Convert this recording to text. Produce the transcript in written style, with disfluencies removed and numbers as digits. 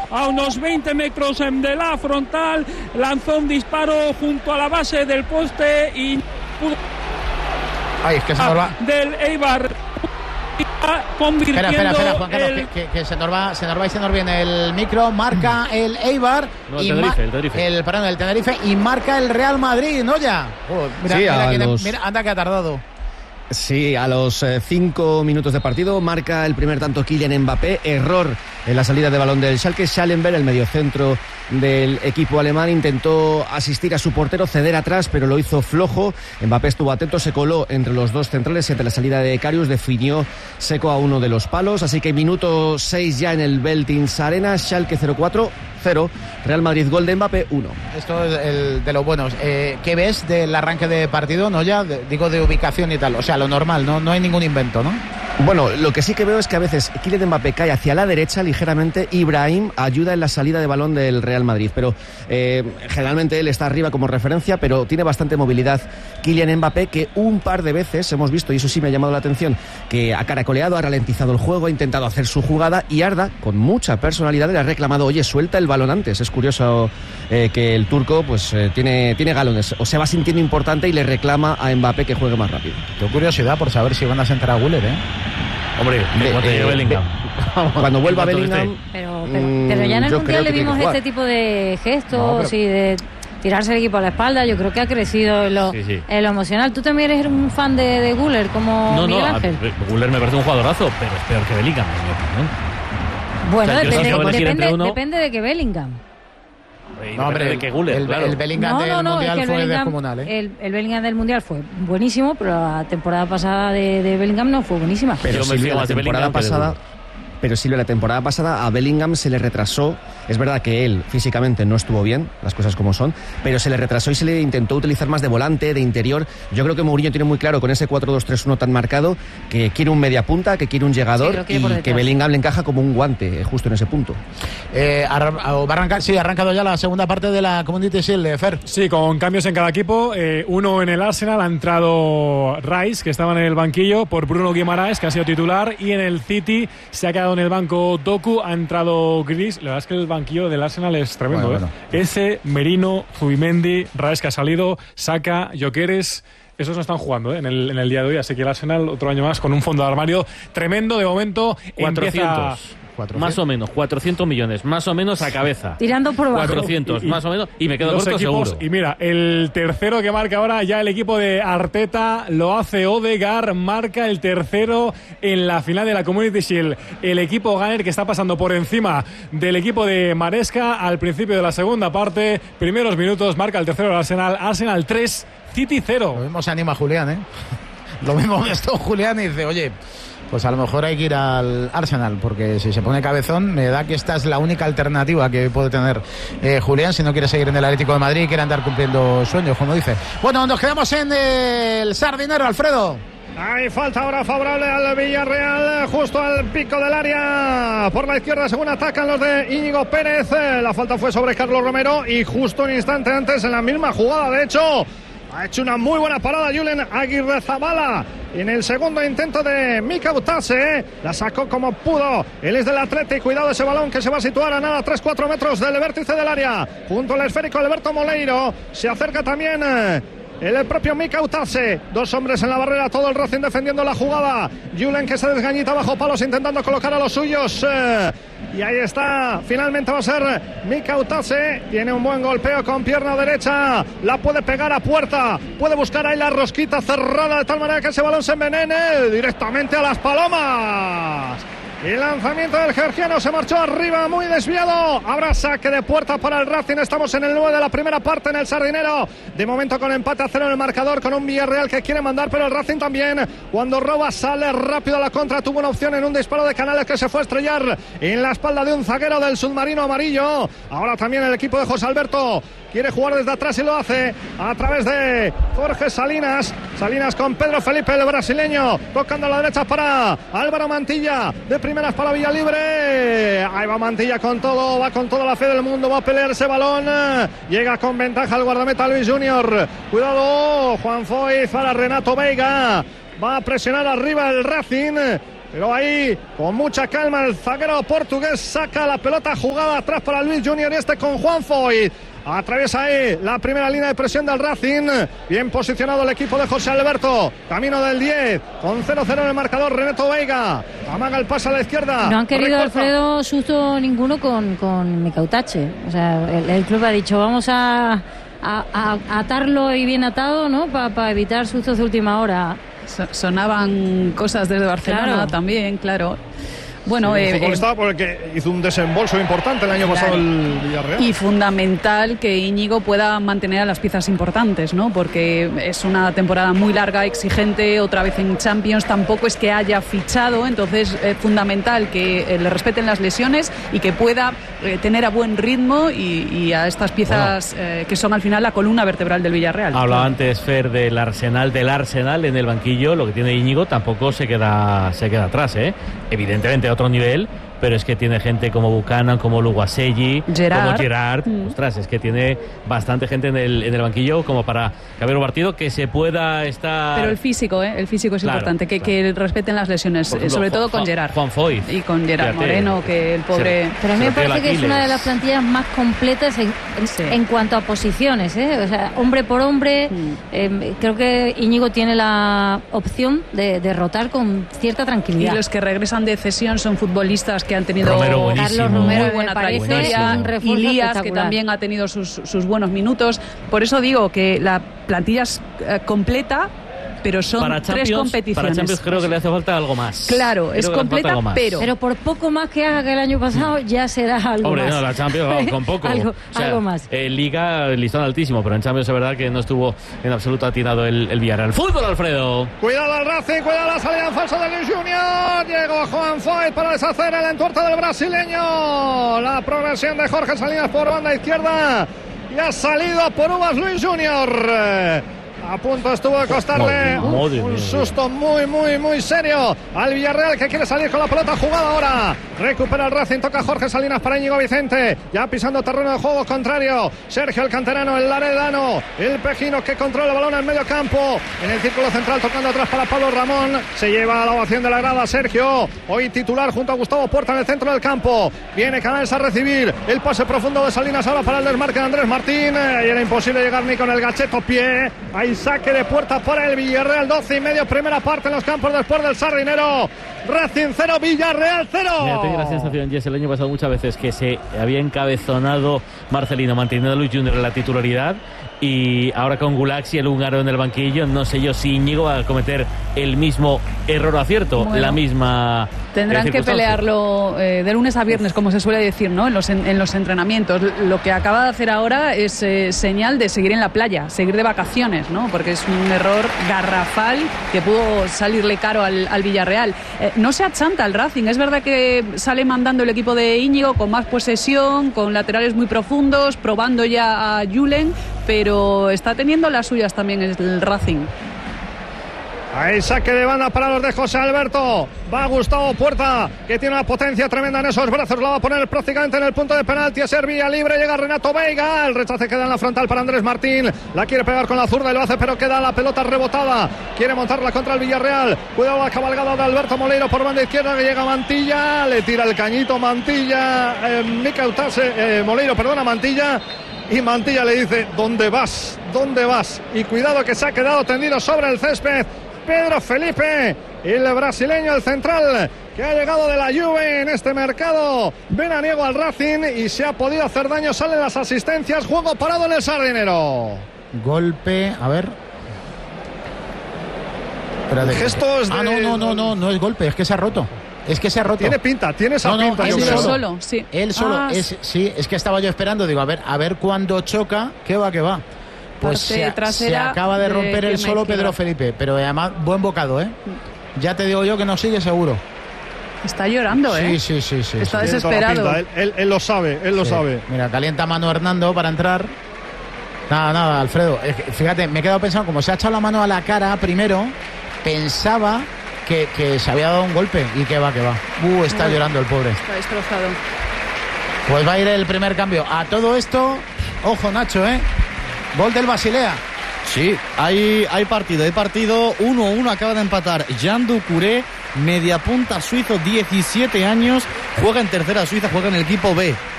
a unos 20 metros de la frontal, lanzó un disparo junto a la base del poste y pudo... Ay, es que se nos va. Del Eibar, convirtiendo... Espera, Juan Carlos, que se nos va y se nos viene el micro. Marca el Eibar, no, el Tenerife. El Tenerife, y marca el Real Madrid, ¿no? Ya. Mira, anda que ha tardado. Sí, a los 5 minutos de partido marca el primer tanto Kylian Mbappé. Error en la salida de balón del Schalke. Schallenberg, el mediocentro del equipo alemán, intentó asistir a su portero, ceder atrás, pero lo hizo flojo. Mbappé estuvo atento, se coló entre los dos centrales y ante la salida de Karius definió seco a uno de los palos. Así que minuto 6 ya en el Veltins Arena. Schalke 0-4. Real Madrid, gol de Mbappé, 1. Esto es el de los buenos. ¿Qué ves del arranque de partido? No, ya digo de ubicación y tal. O sea, lo normal, no hay ningún invento, ¿no? Bueno, lo que sí que veo es que a veces Kylian Mbappé cae hacia la derecha ligeramente. Ibrahim ayuda en la salida de balón del Real Madrid, pero generalmente él está arriba como referencia, pero tiene bastante movilidad Kylian Mbappé, que un par de veces hemos visto, y eso sí me ha llamado la atención, que ha caracoleado, ha ralentizado el juego, ha intentado hacer su jugada, y Arda, con mucha personalidad, le ha reclamado: oye, suelta el balón antes. Es curioso que el turco pues tiene galones, o se va sintiendo importante y le reclama a Mbappé que juegue más rápido. Tengo curiosidad por saber si van a sentar a Güler, Hombre, Bellingham. Cuando vuelva Bellingham. Pero ya en el Mundial le vimos este tipo de gestos y de tirarse el equipo a la espalda. Yo creo que ha crecido en lo emocional. ¿Tú también eres un fan de Güler como Miguel Ángel? Güler me parece un jugadorazo, pero es peor que Bellingham, en mi opinión. Bueno, depende de que Bellingham. No, hombre, el Bellingham del Mundial fue descomunal, El Bellingham del Mundial fue buenísimo, pero la temporada pasada de Bellingham no fue buenísima. Pero Silvia, la temporada pasada a Bellingham se le retrasó. Es verdad que él físicamente no estuvo bien, las cosas como son, pero se le retrasó y se le intentó utilizar más de volante, de interior. Yo creo que Mourinho tiene muy claro con ese 4-2-3-1 tan marcado que quiere un mediapunta, que quiere un llegador, y que Bellingham le encaja como un guante justo en ese punto. Ha arrancado ya la segunda parte de la Community Shield, Fer. Sí, con cambios en cada equipo. Uno en el Arsenal, ha entrado Rice, que estaba en el banquillo, por Bruno Guimaraes, que ha sido titular, y en el City se ha quedado en el banco Doku, ha entrado Grealish. La verdad es que el banquillo del Arsenal es tremendo. Bueno. Ese, Merino, Zubimendi, Rice, que ha salido, Saka, Gyökeres, esos no están jugando en el día de hoy, así que el Arsenal otro año más con un fondo de armario tremendo. De momento 400. Más o menos, 400 millones, más o menos a cabeza. Tirando por bajo. 400, más o menos, y me quedo corto seguro. Y mira, el tercero que marca ahora ya el equipo de Arteta lo hace Odegaard, marca el tercero en la final de la Community Shield. El equipo Gunner, que está pasando por encima del equipo de Maresca al principio de la segunda parte. Primeros minutos, marca el tercero del Arsenal. Arsenal 3, City 0. Lo mismo se anima Julián, Lo mismo esto Julián y dice: oye, pues a lo mejor hay que ir al Arsenal, porque si se pone cabezón, me da que esta es la única alternativa que puede tener Julián si no quiere seguir en el Atlético de Madrid y quiere andar cumpliendo sueños, como dice. Bueno, nos quedamos en el Sardinero, Alfredo. Hay falta ahora favorable al Villarreal, justo al pico del área. Por la izquierda, según atacan los de Íñigo Pérez. La falta fue sobre Carlos Romero y justo un instante antes, en la misma jugada, de hecho, ha hecho una muy buena parada Julen Aguirrezabala en el segundo intento de Mika Utase. La sacó como pudo. Él es del Atleti. Cuidado ese balón que se va a situar a nada 3-4 metros del vértice del área. Junto al esférico Alberto Moleiro. Se acerca también el propio Mika Utase. Dos hombres en la barrera. Todo el Racing defendiendo la jugada. Julen, que se desgañita bajo palos intentando colocar a los suyos. Y ahí está, finalmente va a ser Mika Utase. Tiene un buen golpeo con pierna derecha, la puede pegar a puerta, puede buscar ahí la rosquita cerrada de tal manera que ese balón se envenene directamente a las palomas. El lanzamiento del georgiano se marchó arriba, muy desviado. Habrá saque de puerta para el Racing. Estamos en el 9 de la primera parte en el Sardinero. De momento con empate a 0 en el marcador, con un Villarreal que quiere mandar, pero el Racing también. Cuando roba, sale rápido a la contra. Tuvo una opción en un disparo de Canales que se fue a estrellar en la espalda de un zaguero del submarino amarillo. Ahora también el equipo de José Alberto quiere jugar desde atrás y lo hace a través de Jorge Salinas. Salinas con Pedro Felipe, el brasileño, tocando a la derecha para Álvaro Mantilla. De primeras para Villalibre. Ahí va Mantilla con todo, va con toda la fe del mundo, va a pelear ese balón. Llega con ventaja el guardameta Luis Junior. Cuidado, Juan Foyz para Renato Veiga. Va a presionar arriba el Racing. Pero ahí, con mucha calma, el zaguero portugués saca la pelota jugada atrás para Luis Junior, y con Juan Foyt. Atraviesa ahí la primera línea de presión del Racing. Bien posicionado el equipo de José Alberto. Camino del 10. Con 0-0 en el marcador. Renato Veiga. Amaga el pase a la izquierda. No han querido, Alfredo, susto ninguno con Micautache. O sea, el club ha dicho, vamos a atarlo y bien atado, ¿no? Para evitar sustos de última hora. Sonaban cosas desde Barcelona también, claro. Bueno, sí, futbolista porque hizo un desembolso importante el año pasado el Villarreal. Y fundamental que Íñigo pueda mantener a las piezas importantes, ¿no? Porque es una temporada muy larga, exigente, otra vez en Champions, tampoco es que haya fichado, entonces es fundamental que le respeten las lesiones y que pueda tener a buen ritmo y a estas piezas que son al final la columna vertebral del Villarreal. Hablaba antes Fer del Arsenal en el banquillo. Lo que tiene Íñigo tampoco se queda atrás, ¿eh? Evidentemente otro nivel, pero es que tiene gente como Buchanan, como Luguaselli, como Gerard. Ostras, es que tiene bastante gente en el banquillo como para haber un partido que se pueda estar... Pero el físico es importante, que respeten las lesiones, ejemplo, sobre todo con Gerard. Juan Foyt. Y con Gerard Moreno, que el pobre... Pero a mí me parece que es una de las plantillas más completas en cuanto a posiciones, ¿eh? O sea, hombre por hombre, creo que Íñigo tiene la opción de rotar con cierta tranquilidad. Y los que regresan de cesión son futbolistas que han tenido Carlos Romero, muy buena trayectoria, Ilías, que también ha tenido sus buenos minutos. Por eso digo que la plantilla es completa, pero son para tres competiciones. Para Champions creo que le hace falta algo más. Claro, es completa, pero por poco más que haga que el año pasado ya será algo más. No, la Champions con poco. algo más. Liga, listón altísimo, pero en Champions es verdad que no estuvo en absoluto atinado el Villarreal. ¡Fútbol, Alfredo! Cuidado al Racing, cuidado la salida en falso de Luis Junior. Llegó Juan Foyt para deshacer el entuerto del brasileño. La progresión de Jorge Salinas por banda izquierda. Y ha salido a por uvas Luis Junior. A punto estuvo de costarle un susto muy serio al Villarreal, que quiere salir con la pelota jugada ahora. Recupera el Racing, toca Jorge Salinas para Íñigo Vicente, ya pisando terreno de juego contrario. Sergio el canterano, el laredano, el pejino que controla el balón en medio campo, en el círculo central, tocando atrás para Pablo Ramón. Se lleva la ovación de la grada Sergio, hoy titular junto a Gustavo Puerta en el centro del campo. Viene Canales a recibir el pase profundo de Salinas ahora para el desmarque de Andrés Martín. Y era imposible llegar ni con el gacheto pie. Ahí saque de puerta para el Villarreal. 12:30, primera parte en los campos después del Sardinero. Racing 0, Villarreal 0. Mira, tengo la sensación, Jess, el año pasado muchas veces que se había encabezonado Marcelino manteniendo a Luis Junior en la titularidad, y ahora con Gulaxi, el húngaro, en el banquillo, no sé yo si Íñigo va a cometer el mismo error o acierto, la misma... Tendrán que pelearlo de lunes a viernes, como se suele decir, ¿no? En los entrenamientos. Lo que acaba de hacer ahora es señal de seguir en la playa, seguir de vacaciones, ¿no? Porque es un error garrafal que pudo salirle caro al Villarreal. No se achanta el Racing. Es verdad que sale mandando el equipo de Íñigo con más posesión, con laterales muy profundos, probando ya a Julen, pero está teniendo las suyas también el Racing. Ahí saque de banda para los de José Alberto. Va Gustavo Puerta, que tiene una potencia tremenda en esos brazos. La va a poner prácticamente en el punto de penalti. Es vía libre. Llega Renato Veiga. El rechace queda en la frontal para Andrés Martín. La quiere pegar con la zurda y lo hace, pero queda la pelota rebotada. Quiere montarla contra el Villarreal. Cuidado la cabalgada de Alberto Moleiro por banda izquierda, que llega Mantilla. Le tira el cañito Mantilla. Moleiro, perdona, Mantilla. Y Mantilla le dice: ¿dónde vas? ¿Dónde vas? Y cuidado, que se ha quedado tendido sobre el césped Pedro Felipe, el brasileño, el central, que ha llegado de la Juve en este mercado veraniego al Racing y se ha podido hacer daño. Salen las asistencias, juego parado en el Sardinero. Golpe, a ver. El gesto es de... no es golpe, es que se ha roto. Es que se ha roto. Tiene pinta, tiene esa pinta. Él solo, sí. Él solo, es que estaba yo esperando, digo, a ver cuando choca, ¿qué va? Pues se acaba de romper el solo Pedro Felipe, pero además buen bocado, ¿eh? Ya te digo yo que no sigue seguro. Está llorando, ¿eh? Sí. Está desesperado. Él lo sabe, lo sabe. Mira, calienta mano Hernando para entrar. Nada, Alfredo. Fíjate, me he quedado pensando, como se ha echado la mano a la cara primero, pensaba que se había dado un golpe y que va. Está llorando el pobre. Está destrozado. Pues va a ir el primer cambio. A todo esto, ojo, Nacho, gol del Basilea. Sí, hay partido. 1-1, acaba de empatar Jean Doucouré mediapunta suizo, 17 años, juega en tercera Suiza, juega en el equipo B